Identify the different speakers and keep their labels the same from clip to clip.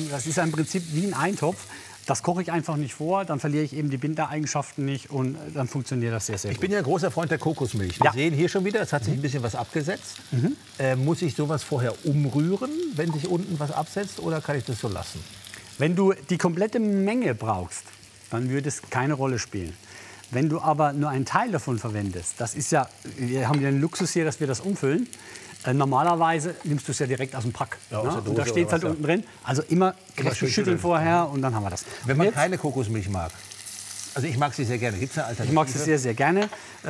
Speaker 1: das ist ja im Prinzip wie ein Eintopf. Das koche ich einfach nicht vor, dann verliere ich eben die Bindereigenschaften nicht und dann funktioniert das sehr, sehr gut.
Speaker 2: Ich bin ja ein großer Freund der Kokosmilch. Wir sehen hier schon wieder, es hat sich ein bisschen was abgesetzt. Muss ich sowas vorher umrühren, wenn sich unten was absetzt, oder kann ich das so lassen?
Speaker 1: Wenn du die komplette Menge brauchst, dann würde es keine Rolle spielen. Wenn du aber nur einen Teil davon verwendest, das ist ja, wir haben ja den Luxus hier, dass wir das umfüllen. Normalerweise nimmst du es ja direkt aus dem Pack.
Speaker 2: Ja,
Speaker 1: Ne?
Speaker 2: aus der Dose
Speaker 1: und da steht es halt
Speaker 2: oder was,
Speaker 1: unten drin. Also immer kräftig schütteln vorher und dann haben wir das.
Speaker 2: Wenn man keine Kokosmilch mag, also ich mag sie sehr gerne, gibt es eine Alternative?
Speaker 1: Ich mag sie sehr, sehr gerne.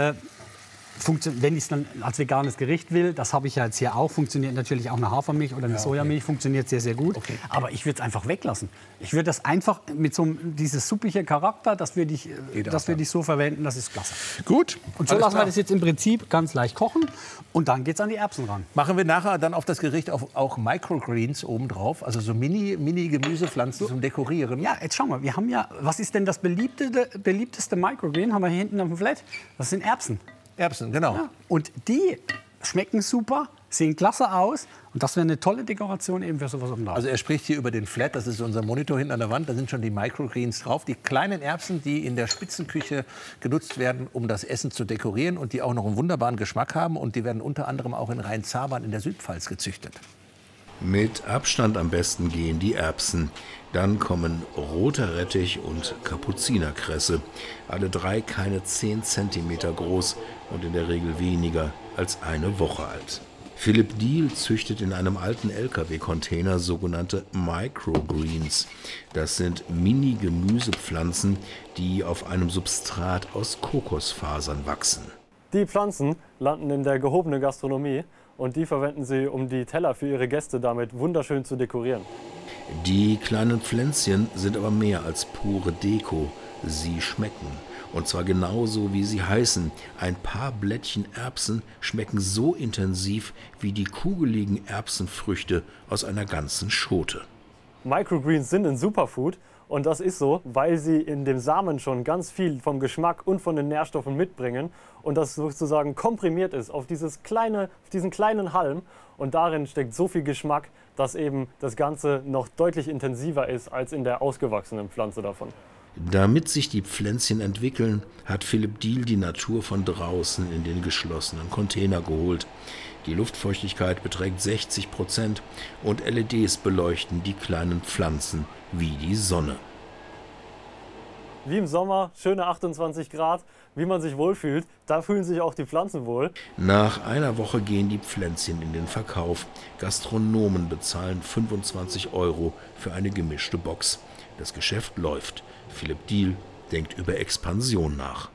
Speaker 1: Wenn ich es dann als veganes Gericht will, das habe ich ja jetzt hier auch, funktioniert natürlich auch eine Hafermilch oder eine Sojamilch, funktioniert sehr, sehr gut.
Speaker 2: Okay.
Speaker 1: Aber ich würde es einfach weglassen. Ich würde das einfach mit so dieses suppige Charakter, das würde ich so verwenden, das ist klasse.
Speaker 2: Gut.
Speaker 1: Und so lassen wir das jetzt im Prinzip ganz leicht kochen und dann geht es an die Erbsen ran.
Speaker 2: Machen wir nachher dann auf das Gericht auch Microgreens obendrauf, also so Mini-Gemüsepflanzen zum Dekorieren?
Speaker 1: Ja, jetzt schauen wir, wir haben ja, was ist denn das beliebteste Microgreen, haben wir hier hinten auf dem Flat? Das sind Erbsen.
Speaker 2: Erbsen, genau.
Speaker 1: Ja. Und die schmecken super, sehen klasse aus und das wäre eine tolle Dekoration eben für sowas obendrauf.
Speaker 2: Also er spricht hier über den Flat, das ist unser Monitor hinten an der Wand, da sind schon die Microgreens drauf. Die kleinen Erbsen, die in der Spitzenküche genutzt werden, um das Essen zu dekorieren und die auch noch einen wunderbaren Geschmack haben. Und die werden unter anderem auch in Rhein-Zabern in der Südpfalz gezüchtet.
Speaker 3: Mit Abstand am besten gehen die Erbsen. Dann kommen roter Rettich und Kapuzinerkresse. Alle drei keine 10 cm groß und in der Regel weniger als eine Woche alt. Philipp Diehl züchtet in einem alten LKW-Container sogenannte Microgreens. Das sind Mini-Gemüsepflanzen, die auf einem Substrat aus Kokosfasern wachsen.
Speaker 4: Die Pflanzen landen in der gehobenen Gastronomie und die verwenden sie, um die Teller für ihre Gäste damit wunderschön zu dekorieren.
Speaker 3: Die kleinen Pflänzchen sind aber mehr als pure Deko. Sie schmecken. Und zwar genauso, wie sie heißen. Ein paar Blättchen Erbsen schmecken so intensiv wie die kugeligen Erbsenfrüchte aus einer ganzen Schote.
Speaker 4: Microgreens sind ein Superfood und das ist so, weil sie in dem Samen schon ganz viel vom Geschmack und von den Nährstoffen mitbringen und das sozusagen komprimiert ist auf diesen kleinen Halm und darin steckt so viel Geschmack, dass eben das Ganze noch deutlich intensiver ist als in der ausgewachsenen Pflanze davon.
Speaker 3: Damit sich die Pflänzchen entwickeln, hat Philipp Diehl die Natur von draußen in den geschlossenen Container geholt. Die Luftfeuchtigkeit beträgt 60% und LEDs beleuchten die kleinen Pflanzen wie die Sonne.
Speaker 4: Wie im Sommer, schöne 28 Grad, wie man sich wohlfühlt, da fühlen sich auch die Pflanzen wohl.
Speaker 3: Nach einer Woche gehen die Pflänzchen in den Verkauf. Gastronomen bezahlen 25 € für eine gemischte Box. Das Geschäft läuft. Philipp Diehl denkt über Expansion nach.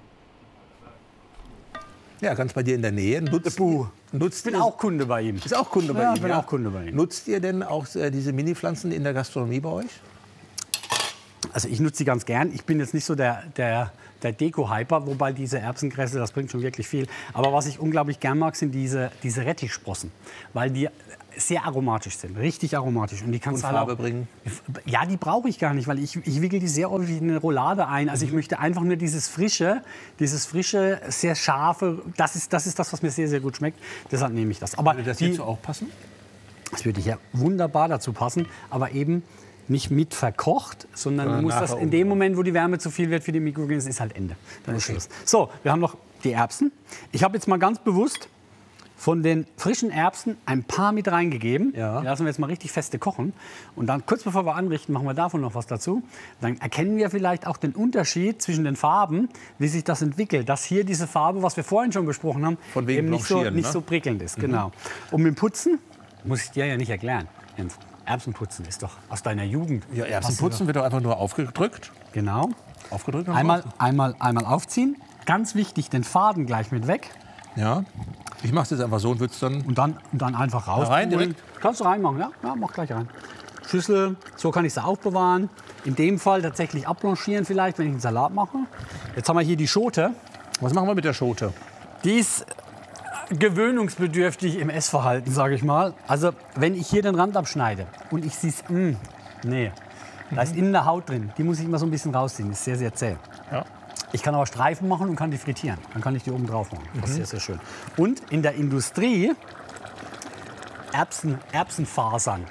Speaker 2: Ja, ganz bei dir in der Nähe.
Speaker 1: Ich bin auch Kunde bei ihm.
Speaker 2: Ist auch Kunde bei ihm?
Speaker 1: Ich bin auch Kunde bei ihm.
Speaker 2: Nutzt ihr denn auch diese Mini-Pflanzen in der Gastronomie bei euch?
Speaker 1: Also ich nutze sie ganz gern. Ich bin jetzt nicht so der Deko-Hyper, wobei diese Erbsenkresse, das bringt schon wirklich viel. Aber was ich unglaublich gern mag, sind diese Rettichsprossen, weil die sehr aromatisch sind, richtig aromatisch. Und die kannst du halt
Speaker 2: Farbe bringen?
Speaker 1: Ja, die brauche ich gar nicht, weil ich wickel die sehr häufig in eine Roulade ein. Also ich möchte einfach nur dieses frische, sehr scharfe, das ist das, was mir sehr, sehr gut schmeckt. Deshalb nehme ich das. Aber
Speaker 2: würde das hierzu auch passen?
Speaker 1: Das würde hier wunderbar dazu passen, aber eben nicht mit verkocht, sondern du musst das in dem Moment, wo die Wärme zu viel wird für die Mikrogreens, ist halt Ende. Dann ist Schluss. So, wir haben noch die Erbsen. Ich habe jetzt mal ganz bewusst von den frischen Erbsen ein paar mit reingegeben.
Speaker 2: Ja.
Speaker 1: Die lassen wir jetzt mal richtig feste kochen. Und dann, kurz bevor wir anrichten, machen wir davon noch was dazu. Dann erkennen wir vielleicht auch den Unterschied zwischen den Farben, wie sich das entwickelt. Dass hier diese Farbe, was wir vorhin schon besprochen haben,
Speaker 2: Von wegen
Speaker 1: eben nicht
Speaker 2: ne?
Speaker 1: so prickelnd ist. Genau. Und mit dem Putzen, muss ich dir ja nicht erklären, Jens. Erbsenputzen ist doch aus deiner Jugend.
Speaker 2: Ja, Erbsenputzen wird doch einfach nur aufgedrückt.
Speaker 1: Genau.
Speaker 2: Aufgedrückt und
Speaker 1: Einmal aufziehen. Ganz wichtig, den Faden gleich mit weg.
Speaker 2: Ja. Ich mache es jetzt einfach so und würde es dann...
Speaker 1: Und dann einfach raus.
Speaker 2: rein direkt?
Speaker 1: Kannst du reinmachen, ja? Ja, mach gleich rein. Schüssel, so kann ich sie aufbewahren. In dem Fall tatsächlich abblanchieren vielleicht, wenn ich einen Salat mache. Jetzt haben wir hier die Schote.
Speaker 2: Was machen wir mit der Schote?
Speaker 1: Die ist gewöhnungsbedürftig im Essverhalten, sage ich mal. Also wenn ich hier den Rand abschneide und ich sehe es, nee, da ist innen eine Haut drin. Die muss ich immer so ein bisschen rausziehen. Die ist sehr, sehr zäh.
Speaker 2: Ja.
Speaker 1: Ich kann aber Streifen machen und kann die frittieren. Dann kann ich die oben drauf machen. Das ist sehr, sehr schön. Und in der Industrie Erbsenfasern.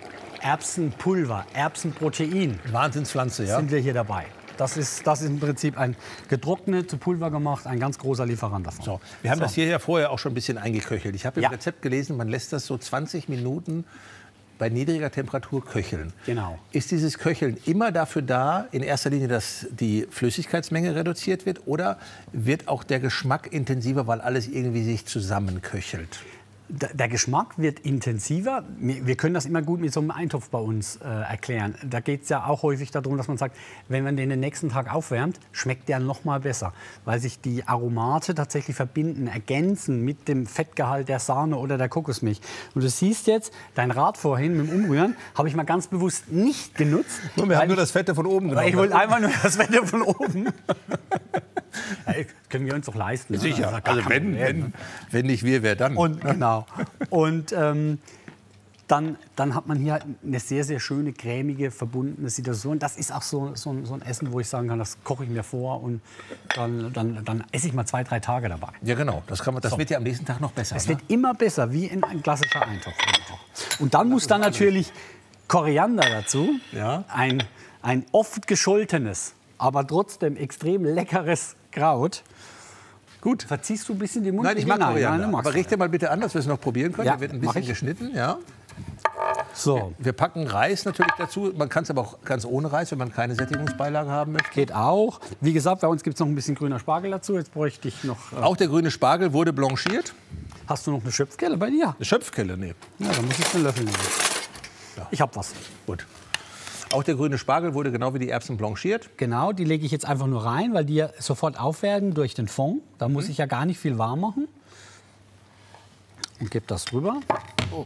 Speaker 1: Erbsenpulver, Erbsenprotein.
Speaker 2: Wahnsinnspflanze, ja.
Speaker 1: Sind wir hier dabei. Das ist im Prinzip ein getrocknet, zu Pulver gemacht, ein ganz großer Lieferant davon.
Speaker 2: So, wir haben das hier ja vorher auch schon ein bisschen eingeköchelt. Ich habe im
Speaker 1: Ja.
Speaker 2: Rezept gelesen, man lässt das so 20 Minuten bei niedriger Temperatur köcheln.
Speaker 1: Genau.
Speaker 2: Ist dieses Köcheln immer dafür da, in erster Linie, dass die Flüssigkeitsmenge reduziert wird? Oder wird auch der Geschmack intensiver, weil alles irgendwie sich zusammenköchelt?
Speaker 1: Der Geschmack wird intensiver. Wir können das immer gut mit so einem Eintopf bei uns erklären. Da geht es ja auch häufig darum, dass man sagt, wenn man den nächsten Tag aufwärmt, schmeckt der noch mal besser. Weil sich die Aromate tatsächlich verbinden, ergänzen mit dem Fettgehalt der Sahne oder der Kokosmilch. Und du siehst jetzt, dein Rad vorhin mit dem Umrühren, habe ich mal ganz bewusst nicht genutzt.
Speaker 2: Wir haben nur das Fette von oben genommen.
Speaker 1: Ich wollte einfach nur das Fette von oben. Ja, können wir uns doch leisten.
Speaker 2: Sicher. Also wenn nicht wir, wer dann?
Speaker 1: Und, genau. Und dann hat man hier eine sehr, sehr schöne, cremige, verbundene Situation. Das ist auch so ein Essen, wo ich sagen kann, das koche ich mir vor und dann esse ich mal 2, 3 Tage dabei.
Speaker 2: Ja, genau. Das wird ja am nächsten Tag noch besser.
Speaker 1: Es wird immer besser, wie in ein klassischer Eintopf. Und dann muss dann natürlich Koriander dazu.
Speaker 2: Ja.
Speaker 1: Ein oft gescholtenes, aber trotzdem extrem leckeres Kraut.
Speaker 2: Gut.
Speaker 1: Verziehst du ein bisschen den Mund?
Speaker 2: Nein, ich mag Koriander.
Speaker 1: Nein,
Speaker 2: Aber richte mal bitte an, dass wir es noch probieren können.
Speaker 1: Ja,
Speaker 2: Der wird ein
Speaker 1: mach
Speaker 2: bisschen
Speaker 1: ich.
Speaker 2: geschnitten. Ja.
Speaker 1: So.
Speaker 2: Wir packen Reis natürlich dazu. Man kann es aber auch ganz ohne Reis, wenn man keine Sättigungsbeilage haben möchte.
Speaker 1: Geht auch. Wie gesagt, bei uns gibt es noch ein bisschen grüner Spargel dazu. Jetzt bräuchte ich noch...
Speaker 2: Auch der grüne Spargel wurde blanchiert.
Speaker 1: Hast du noch eine Schöpfkelle bei dir?
Speaker 2: Eine Schöpfkelle, nee.
Speaker 1: Ja, dann muss ich einen Löffel nehmen.
Speaker 2: Ja.
Speaker 1: Ich habe was.
Speaker 2: Gut. Auch der grüne Spargel wurde genau wie die Erbsen blanchiert.
Speaker 1: Genau, die lege ich jetzt einfach nur rein, weil die ja sofort aufwerten durch den Fond. Da muss ich ja gar nicht viel warm machen. Und gebe das drüber. Oh.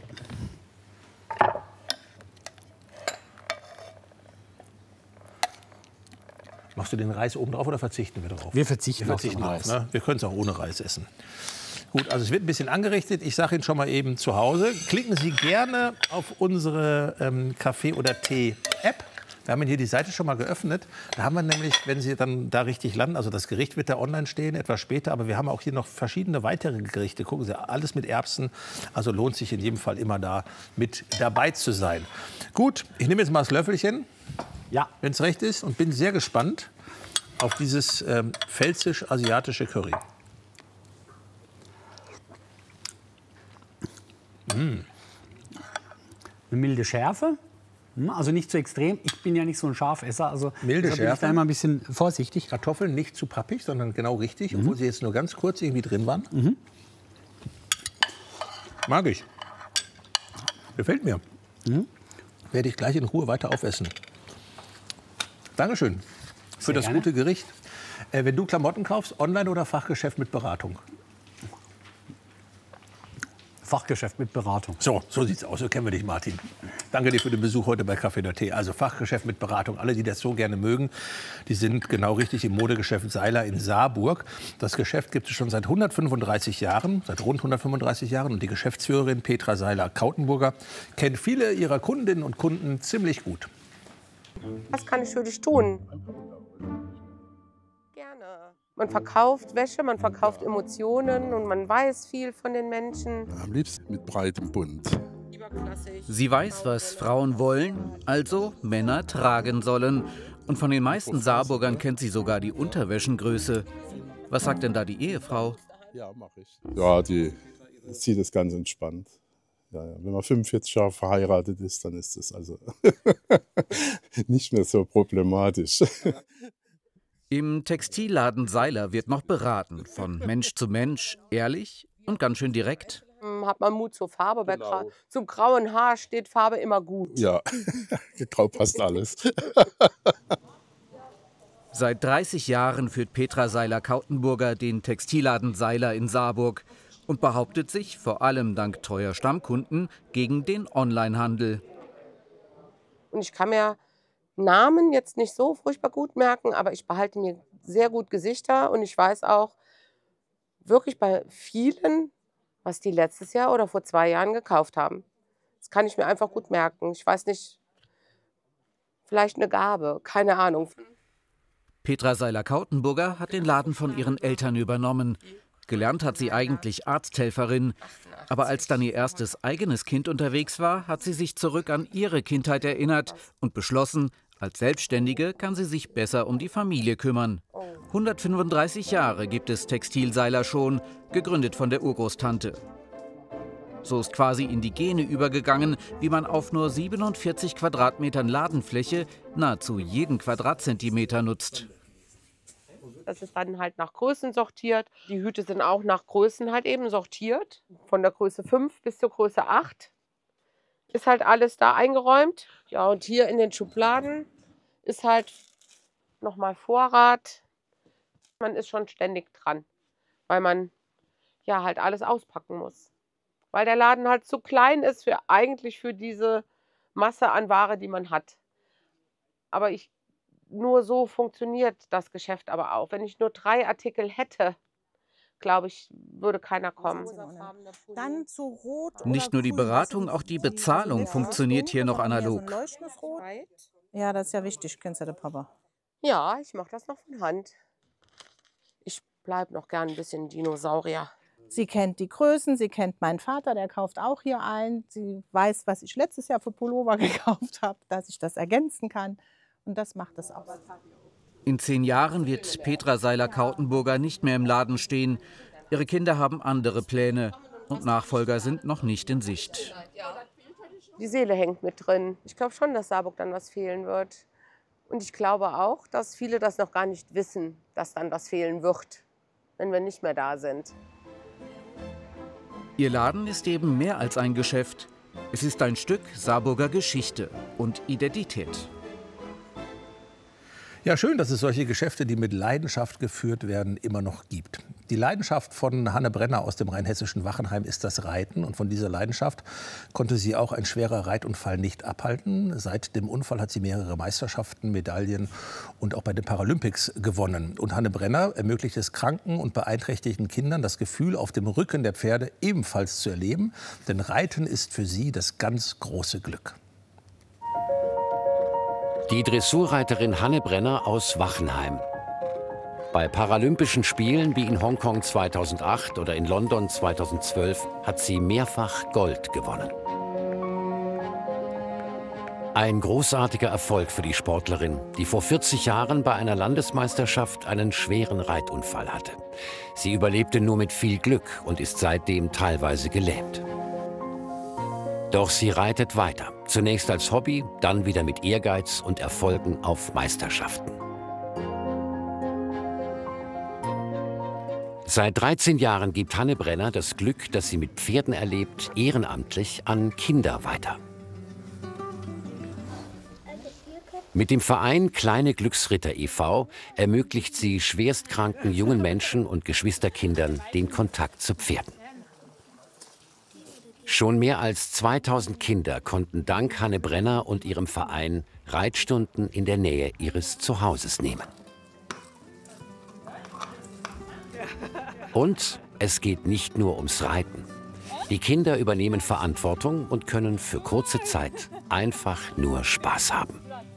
Speaker 2: Machst du den Reis oben drauf oder verzichten wir darauf?
Speaker 1: Wir verzichten
Speaker 2: auf den Reis. Ne? Wir können es auch ohne Reis essen. Gut, also es wird ein bisschen angerichtet. Ich sage Ihnen schon mal eben zu Hause. Klicken Sie gerne auf unsere Kaffee- oder Tee-App. Wir haben Ihnen hier die Seite schon mal geöffnet. Da haben wir nämlich, wenn Sie dann da richtig landen, also das Gericht wird da online stehen, etwas später. Aber wir haben auch hier noch verschiedene weitere Gerichte. Gucken Sie, alles mit Erbsen. Also lohnt sich in jedem Fall immer da mit dabei zu sein. Gut, ich nehme jetzt mal das Löffelchen,
Speaker 1: Ja.
Speaker 2: wenn es recht ist. Und bin sehr gespannt auf dieses pfälzisch-asiatische Curry.
Speaker 1: Eine milde Schärfe. Also nicht zu extrem. Ich bin ja nicht so ein Scharfesser. Also
Speaker 2: Milde
Speaker 1: da bin ich
Speaker 2: Schärfe.
Speaker 1: da immer ein bisschen vorsichtig.
Speaker 2: Kartoffeln nicht zu pappig, sondern genau richtig, obwohl sie jetzt nur ganz kurz irgendwie drin waren. Mag ich. Gefällt mir. Werde ich gleich in Ruhe weiter aufessen. Dankeschön für
Speaker 1: Sehr
Speaker 2: das
Speaker 1: gerne.
Speaker 2: gute Gericht. Wenn du Klamotten kaufst, online oder Fachgeschäft mit Beratung?
Speaker 1: Fachgeschäft mit Beratung.
Speaker 2: So sieht's aus. So kennen wir dich, Martin. Danke dir für den Besuch heute bei Kaffee oder Tee. Also Fachgeschäft mit Beratung. Alle, die das so gerne mögen, die sind genau richtig im Modegeschäft Seiler in Saarburg. Das Geschäft gibt es schon seit 135 Jahren, seit rund 135 Jahren. Und die Geschäftsführerin Petra Seiler-Kautenburger kennt viele ihrer Kundinnen und Kunden ziemlich gut.
Speaker 5: Was kann ich für dich tun? Gerne. Man verkauft Wäsche, man verkauft Emotionen und man weiß viel von den Menschen.
Speaker 6: Am liebsten mit breitem Bund.
Speaker 7: Sie weiß, was Frauen wollen, also Männer tragen sollen. Und von den meisten Saarburgern kennt sie sogar die Unterwäschengröße. Was sagt denn da die Ehefrau?
Speaker 6: Ja, mache ich. Ja, die sieht das ganz entspannt. Ja, wenn man 45 Jahre verheiratet ist, dann ist das also nicht mehr so problematisch.
Speaker 7: Im Textilladen Seiler wird noch beraten, von Mensch zu Mensch, ehrlich und ganz schön direkt.
Speaker 5: Hat man Mut zur Farbe?
Speaker 6: Genau.
Speaker 5: Zum grauen Haar steht Farbe immer gut.
Speaker 6: Ja, grau passt alles.
Speaker 7: Seit 30 Jahren führt Petra Seiler-Kautenburger den Textilladen Seiler in Saarburg und behauptet sich, vor allem dank treuer Stammkunden, gegen den Onlinehandel.
Speaker 5: Und ich kann mir Namen jetzt nicht so furchtbar gut merken, aber ich behalte mir sehr gut Gesichter und ich weiß auch wirklich bei vielen, was die letztes Jahr oder vor 2 Jahren gekauft haben. Das kann ich mir einfach gut merken. Ich weiß nicht, vielleicht eine Gabe, keine Ahnung.
Speaker 7: Petra Seiler-Kautenburger hat den Laden von ihren Eltern übernommen. Gelernt hat sie eigentlich Arzthelferin. Aber als dann ihr erstes eigenes Kind unterwegs war, hat sie sich zurück an ihre Kindheit erinnert und beschlossen, als Selbstständige kann sie sich besser um die Familie kümmern. 135 Jahre gibt es Textilseiler schon, gegründet von der Urgroßtante. So ist quasi in die Gene übergegangen, wie man auf nur 47 Quadratmetern Ladenfläche nahezu jeden Quadratzentimeter nutzt.
Speaker 5: Das ist dann halt nach Größen sortiert. Die Hüte sind auch nach Größen halt eben sortiert. Von der Größe 5 bis zur Größe 8 ist halt alles da eingeräumt. Ja, und hier in den Schubladen ist halt nochmal Vorrat. Man ist schon ständig dran, weil man ja halt alles auspacken muss. Weil der Laden halt zu klein ist eigentlich für diese Masse an Ware, die man hat. Aber nur so funktioniert das Geschäft aber auch. Wenn ich nur 3 Artikel hätte, glaube ich, würde keiner kommen.
Speaker 8: Dann zu Rot
Speaker 7: Nicht nur die Beratung, auch die Bezahlung funktioniert hier noch analog.
Speaker 8: Ja, das ist ja wichtig, kennst du den Papa?
Speaker 5: Ja, ich mache das noch von Hand. Ich bleibe noch gern ein bisschen Dinosaurier.
Speaker 8: Sie kennt die Größen, sie kennt meinen Vater, der kauft auch hier ein. Sie weiß, was ich letztes Jahr für Pullover gekauft habe, dass ich das ergänzen kann. Und das macht es aus.
Speaker 7: In 10 Jahren wird Petra Seiler-Kautenburger nicht mehr im Laden stehen. Ihre Kinder haben andere Pläne und Nachfolger sind noch nicht in Sicht.
Speaker 5: Die Seele hängt mit drin. Ich glaube schon, dass Saarburg dann was fehlen wird. Und ich glaube auch, dass viele das noch gar nicht wissen, dass dann was fehlen wird, wenn wir nicht mehr da sind.
Speaker 7: Ihr Laden ist eben mehr als ein Geschäft. Es ist ein Stück Saarburger Geschichte und Identität.
Speaker 2: Ja, schön, dass es solche Geschäfte, die mit Leidenschaft geführt werden, immer noch gibt. Die Leidenschaft von Hanne Brenner aus dem rheinhessischen Wachenheim ist das Reiten. Und von dieser Leidenschaft konnte sie auch ein schwerer Reitunfall nicht abhalten. Seit dem Unfall hat sie mehrere Meisterschaften, Medaillen und auch bei den Paralympics gewonnen. Und Hanne Brenner ermöglicht es kranken und beeinträchtigten Kindern, das Gefühl, auf dem Rücken der Pferde ebenfalls zu erleben. Denn Reiten ist für sie das ganz große Glück.
Speaker 9: Die Dressurreiterin Hanne Brenner aus Wachenheim. Bei Paralympischen Spielen wie in Hongkong 2008 oder in London 2012 hat sie mehrfach Gold gewonnen. Ein großartiger Erfolg für die Sportlerin, die vor 40 Jahren bei einer Landesmeisterschaft einen schweren Reitunfall hatte. Sie überlebte nur mit viel Glück und ist seitdem teilweise gelähmt. Doch sie reitet weiter. Zunächst als Hobby, dann wieder mit Ehrgeiz und Erfolgen auf Meisterschaften. Seit 13 Jahren gibt Hanne Brenner das Glück, das sie mit Pferden erlebt, ehrenamtlich an Kinder weiter. Mit dem Verein Kleine Glücksritter e.V. ermöglicht sie schwerstkranken jungen Menschen und Geschwisterkindern den Kontakt zu Pferden. Schon mehr als 2000 Kinder konnten dank Hanne Brenner und ihrem Verein Reitstunden in der Nähe ihres Zuhauses nehmen. Und es geht nicht nur ums Reiten. Die Kinder übernehmen Verantwortung und können für kurze Zeit einfach nur Spaß haben.